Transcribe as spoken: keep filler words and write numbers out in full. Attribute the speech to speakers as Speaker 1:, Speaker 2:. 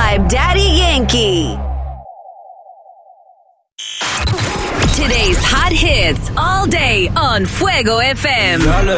Speaker 1: vibe, Daddy Yankee. Today's hot hits all day on Fuego F M.
Speaker 2: Dale.